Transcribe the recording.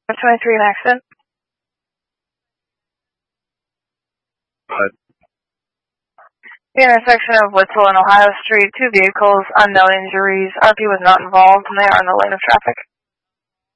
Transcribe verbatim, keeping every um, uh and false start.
twenty-three, an accident. What? The intersection of Witzel and Ohio Street, two vehicles, unknown injuries. R P was not involved, and they are in the lane of traffic.